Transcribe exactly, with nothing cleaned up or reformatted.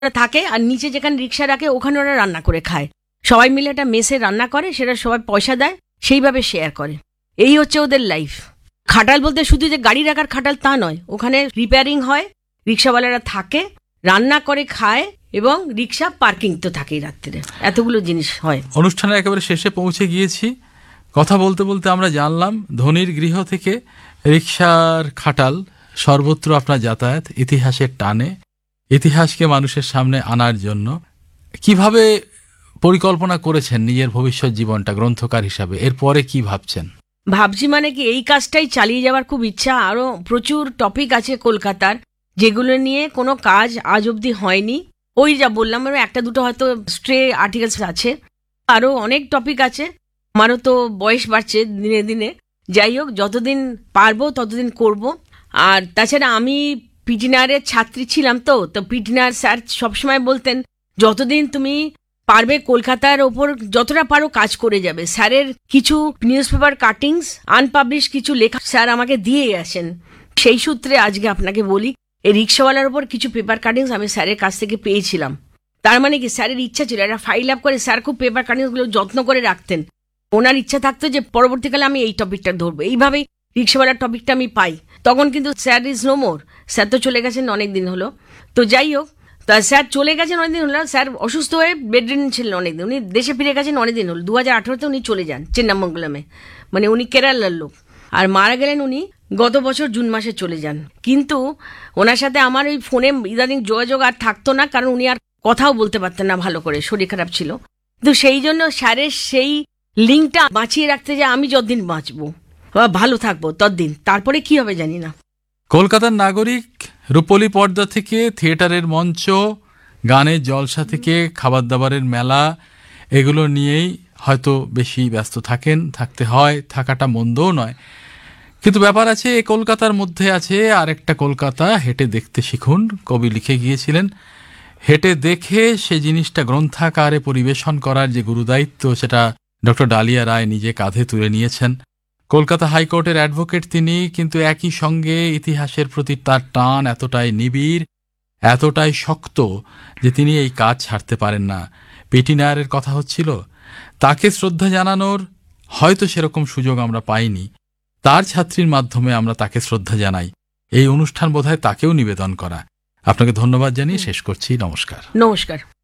থাকে, আর নিচে যেখানে রিক্সা রাখে ওখানে ওরা রান্না করে খায়। সবাই মিলে একটা মেসে রান্না করে, সেটা সবাই পয়সা দেয়, সেইভাবে শেয়ার করে। এই হচ্ছে ওদের লাইফ। খাটাল বলতে শুধু যে গাড়ি রাখার খাটাল তা নয়, ওখানে রিপেয়ারিং হয়, রিক্সাওয়ালারা থাকে, রান্না করে খায়, এবং রিক্সা পার্কিং তো থাকেই রাত্রে। এতগুলো জিনিস হয়। অনুষ্ঠানের একেবারে শেষে পৌঁছে গিয়েছি। কথা বলতে বলতে আমরা জানলাম ধনির গৃহ থেকে রিক্সার খাটাল সর্বত্র আপনার যাতায়াত, ইতিহাসের টানে, ইতিহাসকে মানুষের সামনে আনার জন্য কিভাবে পরিকল্পনা করেছেন নিজের ভবিষ্যৎ জীবনটা গ্রন্থকার হিসাবে। এরপরে কি ভাবছেন? ভাবছি মানে কি, এই কাজটাই চালিয়ে যাওয়ার খুব ইচ্ছা। আরো প্রচুর টপিক আছে কলকাতার, যেগুলো নিয়ে কোনো কাজ আজ অব্দি হয়নি। ওই যা বললাম, একটা দুটো হয়তো স্ট্রে আর্টিকেলস আছে, আরো অনেক টপিক আছে। আমারও তো বয়স বাড়ছে দিনে দিনে। যাই হোক, যতদিন পারবো ততদিন করব। আর তাছাড়া আমি পিটিনারের ছাত্রী ছিলাম, তো তো পিটিনার স্যার সবসময় বলতেন, যতদিন তুমি পারবে কলকাতার ওপর যতটা পারো কাজ করে যাবে। স্যারের কিছু নিউজ পেপার কাটিংস, আনপাবলিশ কিছু লেখা স্যার আমাকে দিয়ে আসেন। সেই সূত্রে আজকে আপনাকে বলি, এই রিক্সাওয়ালার ওপর কিছু পেপার কাটিংস আমি স্যারের কাছ থেকে পেয়েছিলাম। তার মানে কি, স্যারের ইচ্ছা ছিল একটা ফাইল আপ করে, স্যার খুব পেপার কাটিংসগুলো যত্ন করে রাখতেন। ওনার ইচ্ছা থাকতো যে পরবর্তীকালে আমি এই টপিকটা ধরবো। এইভাবেই রিক্সাওয়ালার টপিকটা আমি পাই। তখন কিন্তু sir is no more, sir তো চলে গেছেন অনেক দিন হলো। তো যাই হোক, তা স্যার চলে গেছেন অনেকদিন হলো। স্যার অসুস্থ হয়ে বেডরিডেন ছিলেন অনেকদিন। উনি দেশে ফিরে গেছেন অনেকদিন হলো। দু হাজার আঠারোতে উনি চলে যান চেন্নামঙ্গলমে, মানে উনি কেরালার লোক। আর মারা গেলেন উনি গত বছর জুন মাসে চলে যান। কিন্তু ওনার সাথে আমার ওই ফোনে ইদানিং যোগাযোগ আর থাকতো না, কারণ উনি আর কথাও বলতে পারতেন না ভালো করে, শরীর খারাপ ছিল। তো সেই জন্য স্যারের সেই লিঙ্কটা বাঁচিয়ে রাখতে, যে আমি যতদিন বাঁচবো বা ভালো থাকবো ততদিন, তারপরে কি হবে জানি না। কলকাতার নাগরিক, রূপলী পর্দা থেকে থিয়েটারের মঞ্চ, গানের জলসা থেকে খাবার দাবারের মেলা, এগুলো নিয়েই হয়তো বেশি ব্যস্ত থাকেন, থাকতে হয়, থাকাটা মন্দও নয়। কিন্তু ব্যাপার আছে, এই কলকাতার মধ্যে আছে আরেকটা কলকাতা, হেঁটে দেখতে শিখুন। কবি লিখে গিয়েছিলেন, হেঁটে দেখে সে জিনিসটা গ্রন্থাকারে পরিবেশন করার যে গুরুদায়িত্ব, সেটা ডক্টর ডালিয়া রায় নিজে কাঁধে তুলে নিয়েছেন। কলকাতা হাইকোর্টের অ্যাডভোকেট তিনি, কিন্তু একই সঙ্গে ইতিহাসের প্রতি তার টান এতটাই নিবিড়, এতটাই শক্ত যে তিনি এই কাজ ছাড়তে পারেন না। পেটিনারের কথা হচ্ছিল, তাকে শ্রদ্ধা জানানোর হয়তো সেরকম সুযোগ আমরা পাইনি। তার ছাত্রীর মাধ্যমে আমরা তাকে শ্রদ্ধা জানাই। এই অনুষ্ঠান বোধহয় তাকেও নিবেদন করা। আপনাকে ধন্যবাদ জানিয়ে শেষ করছি। নমস্কার। নমস্কার।